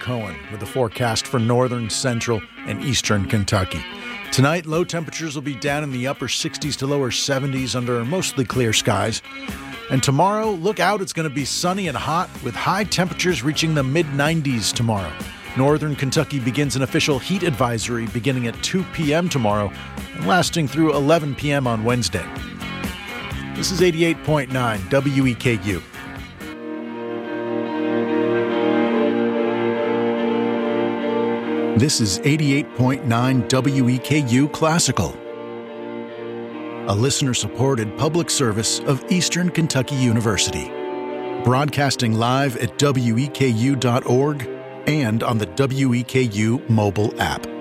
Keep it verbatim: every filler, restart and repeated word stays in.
Cohen with the forecast for northern, central, and eastern Kentucky. Tonight, low temperatures will be down in the upper sixties to lower seventies under mostly clear skies. And tomorrow, look out, it's going to be sunny and hot with high temperatures reaching the mid nineties tomorrow. Northern Kentucky begins an official heat advisory beginning at two p.m. tomorrow and lasting through eleven p.m. on Wednesday. This is eighty-eight point nine W E K U. This is eighty-eight point nine W E K U Classical, a listener-supported public service of Eastern Kentucky University, broadcasting live at W E K U dot org and on the W E K U mobile app.